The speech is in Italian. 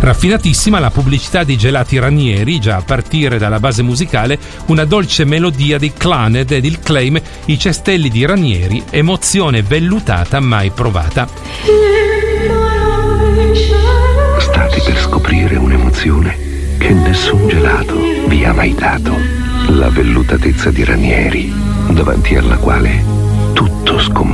Raffinatissima la pubblicità dei gelati Ranieri, già a partire dalla base musicale una dolce melodia dei Clannad ed il claim "I cestelli di Ranieri, emozione vellutata mai provata". State per scoprire un'emozione che nessun gelato vi ha mai dato. La vellutatezza di Ranieri, davanti alla quale tutto scompare.